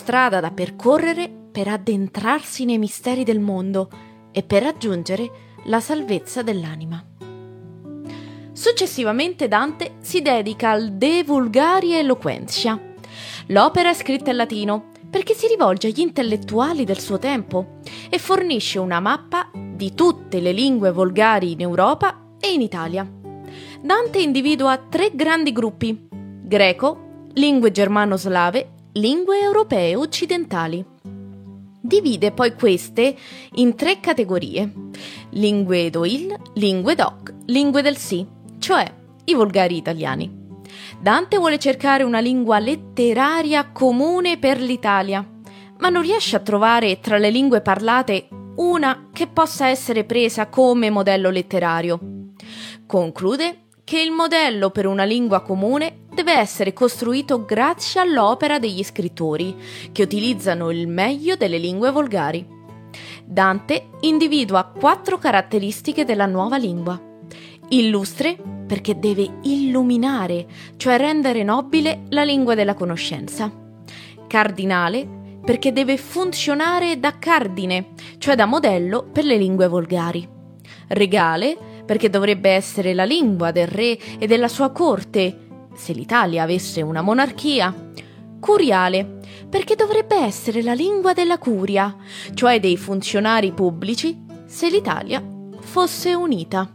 strada da percorrere per addentrarsi nei misteri del mondo e per raggiungere la salvezza dell'anima. Successivamente Dante si dedica al De Vulgari Eloquentia. L'opera è scritta in latino perché si rivolge agli intellettuali del suo tempo e fornisce una mappa di tutte le lingue volgari in Europa e in Italia. Dante individua 3 grandi gruppi: greco, lingue germano-slave, lingue europee occidentali. Divide poi queste in 3 categorie: lingue d'Oil, lingue d'Oc, lingue del Sì, cioè i volgari italiani. Dante vuole cercare una lingua letteraria comune per l'Italia, ma non riesce a trovare tra le lingue parlate una che possa essere presa come modello letterario. Conclude che il modello per una lingua comune deve essere costruito grazie all'opera degli scrittori, che utilizzano il meglio delle lingue volgari. Dante individua 4 caratteristiche della nuova lingua. Illustre, perché deve illuminare, cioè rendere nobile la lingua della conoscenza. Cardinale, perché deve funzionare da cardine, cioè da modello per le lingue volgari. Regale, perché dovrebbe essere la lingua del re e della sua corte, se l'Italia avesse una monarchia. Curiale, perché dovrebbe essere la lingua della curia, cioè dei funzionari pubblici, se l'Italia fosse unita.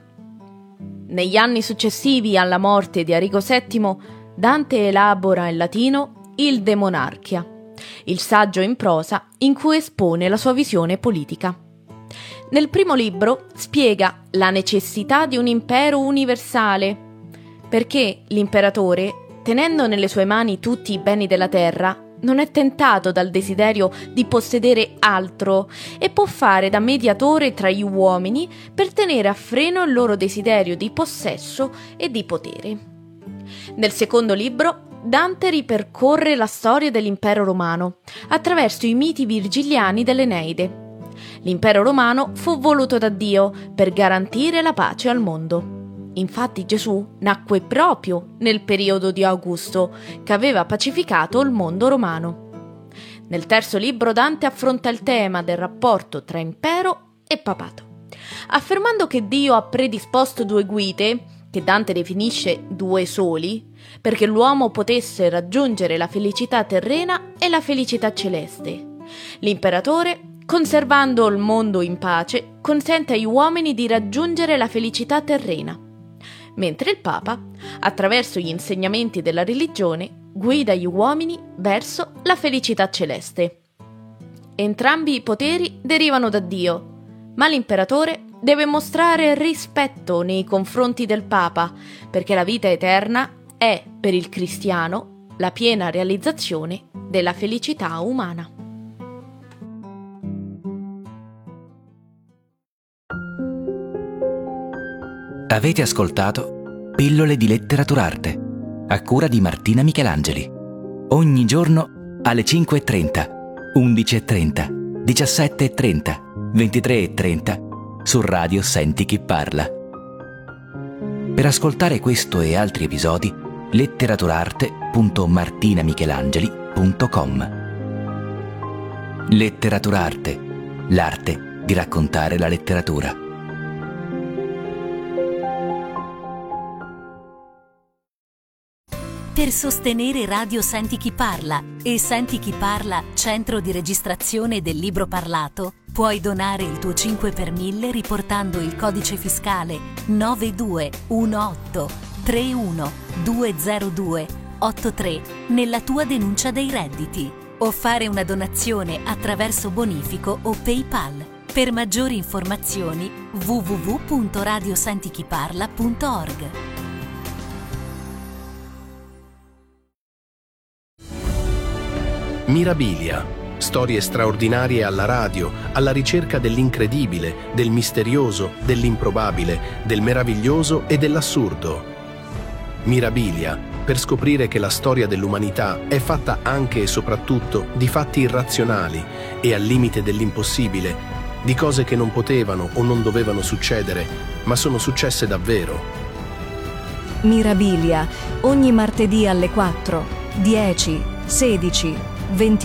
Negli anni successivi alla morte di Arrigo VII, Dante elabora in latino il De Monarchia, il saggio in prosa in cui espone la sua visione politica. Nel primo libro spiega la necessità di un impero universale, perché l'imperatore, tenendo nelle sue mani tutti i beni della terra, non è tentato dal desiderio di possedere altro e può fare da mediatore tra gli uomini per tenere a freno il loro desiderio di possesso e di potere. Nel secondo libro Dante ripercorre la storia dell'impero romano attraverso i miti virgiliani dell'Eneide. L'impero romano fu voluto da Dio per garantire la pace al mondo. Infatti Gesù nacque proprio nel periodo di Augusto, che aveva pacificato il mondo romano. Nel terzo libro Dante affronta il tema del rapporto tra impero e papato, affermando che Dio ha predisposto 2 guide, che Dante definisce 2 soli, perché l'uomo potesse raggiungere la felicità terrena e la felicità celeste. L'imperatore, conservando il mondo in pace, consente agli uomini di raggiungere la felicità terrena, mentre il Papa, attraverso gli insegnamenti della religione, guida gli uomini verso la felicità celeste. Entrambi i poteri derivano da Dio, ma l'imperatore deve mostrare rispetto nei confronti del Papa, perché la vita eterna è, per il cristiano, la piena realizzazione della felicità umana. Avete ascoltato Pillole di Letteraturarte, a cura di Martina Michelangeli. Ogni giorno alle 5:30, 11:30, 17:30, 23:30 su Radio Senti Chi Parla. Per ascoltare questo e altri episodi, letteraturarte.martinamichelangeli.com. Letteraturarte, l'arte di raccontare la letteratura. Per sostenere Radio Senti Chi Parla e Senti Chi Parla, centro di registrazione del libro parlato, puoi donare il tuo 5 per 1000 riportando il codice fiscale 921831202283 nella tua denuncia dei redditi, o fare una donazione attraverso bonifico o PayPal. Per maggiori informazioni www.radiosentichiparla.org. Mirabilia. Storie straordinarie alla radio, alla ricerca dell'incredibile, del misterioso, dell'improbabile, del meraviglioso e dell'assurdo. Mirabilia, per scoprire che la storia dell'umanità è fatta anche e soprattutto di fatti irrazionali e al limite dell'impossibile, di cose che non potevano o non dovevano succedere, ma sono successe davvero. Mirabilia, ogni martedì alle 4, 10, 16, 20